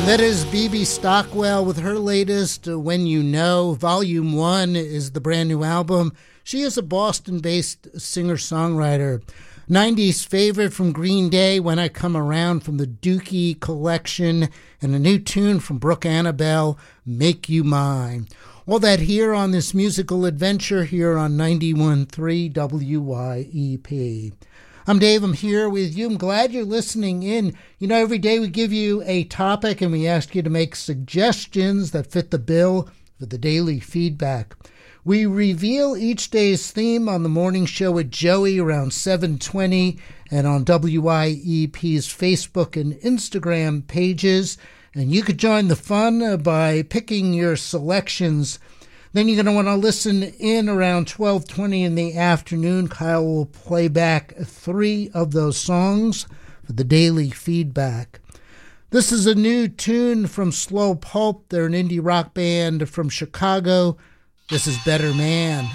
That is BB Stockwell with her latest, When You Know. Volume 1 is the brand new album. She is a Boston-based singer-songwriter. 90s favorite from Green Day, When I Come Around from the Dookie collection, and a new tune from Brooke Annabelle, Make You Mine. All that here on this musical adventure here on 91.3 WYEP. I'm Dave. I'm here with you. I'm glad you're listening in. You know, every day we give you a topic and we ask you to make suggestions that fit the bill for the daily feedback. We reveal each day's theme on the morning show with Joey around 7:20 and on WYEP's Facebook and Instagram pages. And you could join the fun by picking your selections. Then you're going to want to listen in around 12:20 in the afternoon. Kyle will play back 3 of those songs for the daily feedback. This is a new tune from Slow Pulp. They're an indie rock band from Chicago. This is Better Man.